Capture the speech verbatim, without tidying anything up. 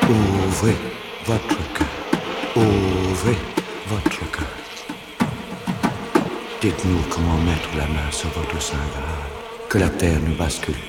Ouvrez votre cœur, ouvrez votre cœur. Dites-nous comment mettre la main sur votre sein Graal, que la terre ne bascule